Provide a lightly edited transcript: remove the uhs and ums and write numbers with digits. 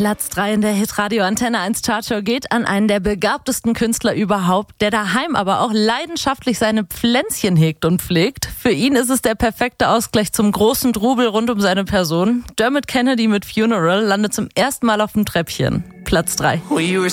Platz 3 in der Hitradio Antenne 1 Chartshow geht an einen der begabtesten Künstler überhaupt, der daheim aber auch leidenschaftlich seine Pflänzchen hegt und pflegt. Für ihn ist es der perfekte Ausgleich zum großen Trubel rund um seine Person. Dermot Kennedy mit Funeral landet zum ersten Mal auf dem Treppchen. Platz 3.